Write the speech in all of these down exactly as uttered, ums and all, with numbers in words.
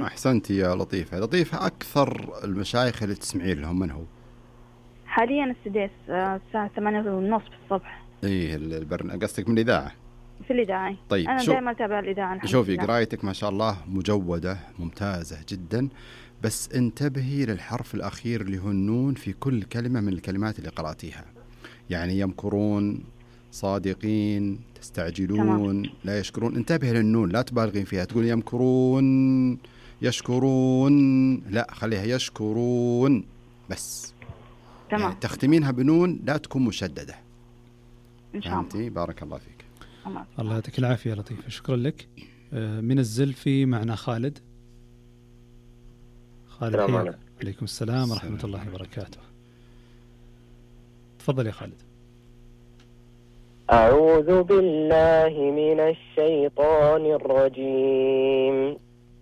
أحسنتي يا لطيفة. لطيفة، أكثر المشايخ اللي تسمعين لهم من هو؟ حاليا السديس الساعة ثمانية ونص في الصبح. إيه البرن قصدك من الإذاعة؟ في الإذاعة. طيب أنا شو... دائما أتابع الإذاعة. شوفي قرايتك ما شاء الله مجودة ممتازة جدا، بس انتبهي للحرف الأخير اللي هو النون في كل كلمة من الكلمات اللي قرأتيها. يعني يمكرون، صادقين، تستعجلون، تمام. لا يشكرون. انتبهي للنون، لا تبالغين فيها تقول يمكرون يشكرون، لا خليها يشكرون بس. تمام. يعني تختمينها بنون لا تكون مشددة. إن شاء الله. فهمتي؟ بارك الله فيك. الله يعطيك العافية لطيفة، شكرا لك. من الزلفي معنا خالد. خالد السلام عليكم. عليكم السلام ورحمة الله وبركاته. تفضل يا خالد. أعوذ بالله من الشيطان الرجيم.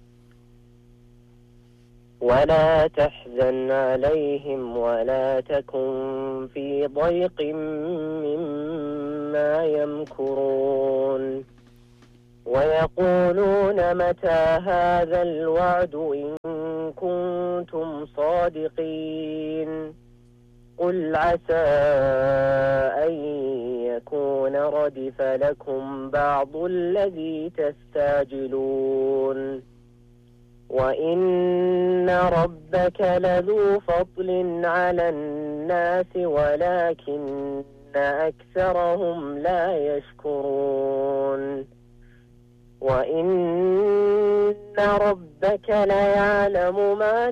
ولا تحزن عليهم ولا تكن في ضيق مما يمكرون ويقولون متى هذا الوعد إن كنتم صادقين قل عسى أن يكون ردف لكم بعض الذي تستعجلون وإن ربك لذو فضل على الناس ولكن أكثرهم لا يشكرون وإن ربك ليعلم ما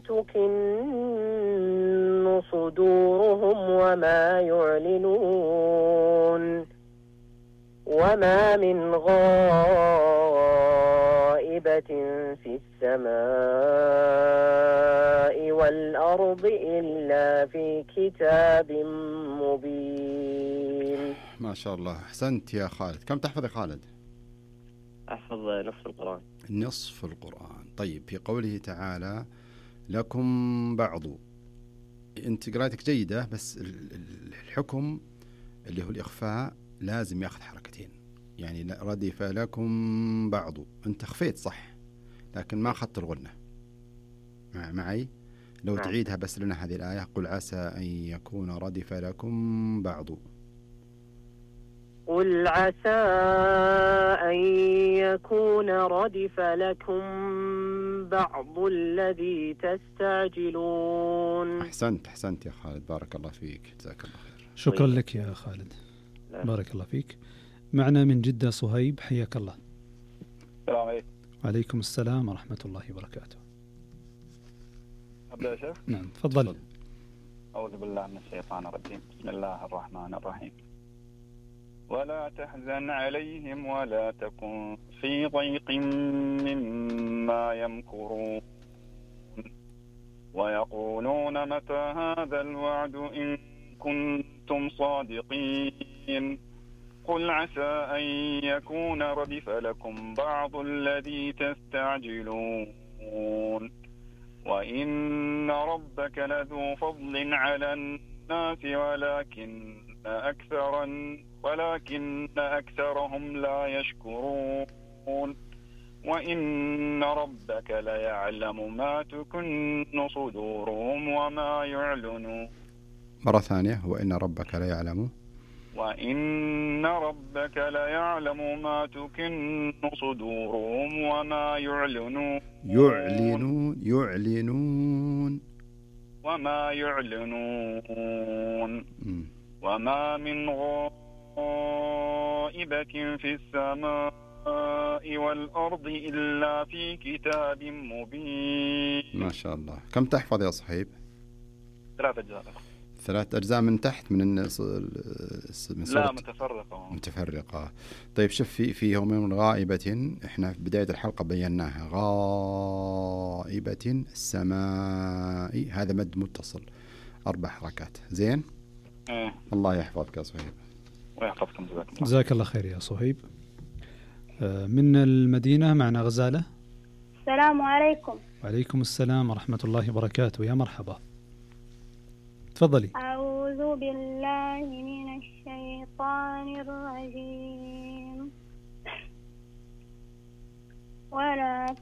تكن صدورهم وما يعلنون وما من غائبة في السماء والأرض إلا في كتاب مبين. ما شاء الله، أحسنت يا خالد. كم تحفظ يا خالد؟ أحفظ نصف القرآن. نصف القرآن. طيب في قوله تعالى لكم بعض، أنت قراءتك جيدة، بس الحكم اللي هو الإخفاء لازم يأخذ حركتين. يعني ردف لكم بعض، أنت خفيت صح لكن ما أخذت الغنة معي. لو نعم. تعيدها بس لنا هذه الآية، قل عسى أن يكون ردف لكم بعض. قل عسى أن يكون ردف لكم بعض الذي تستعجلون. أحسنت أحسنت يا خالد، بارك الله فيك، جزاك الله خير. شكرا لك يا خالد. لا. بارك الله فيك. معنا من جدة صهيب، حياك الله. السلام عليكم. وعليكم السلام ورحمة الله وبركاته. أبدأ يا شيخ؟ نعم تفضل. أعوذ بالله من الشيطان الرجيم. بسم الله الرحمن الرحيم. ولا تحزن عليهم ولا تكن في ضيق مما يمكرون ويقولون متى هذا الوعد إن كنتم صادقين قل عسى أن يكون ردف لكم بعض الذي تستعجلون وإن ربك لذو فضل على الناس ولكن أكثر ولكن أكثرهم لا يشكرون وإن ربك ليعلم ما تكن صدورهم وما يعلنون. مرة ثانية، وإن ربك ليعلم وإن ربك ليعلم ما تكن صدورهم وما يعلنون يعلنون يعلنون وما يعلنون م. وما من غائبة في السماء والأرض إلا في كتاب مبين. ما شاء الله. كم تحفظ يا صهيب؟ ثلاث أجزاء. ثلاث أجزاء من تحت من النص من لا متفرقة. متفرقة. طيب شوف، في في يوم غائبة، إحنا في بداية الحلقة بيناها غائبة السماء، هذا مد متصل أربع حركات. زين. إيه. الله يحفظك يا صهيب. ويحفظكم. جزاك الله خير يا صهيب. من المدينة معنا غزالة. السلام عليكم. وعليكم السلام ورحمة الله وبركاته. يا مرحبا، تفضلي. أعوذ بالله من الشيطان الرجيم. ولا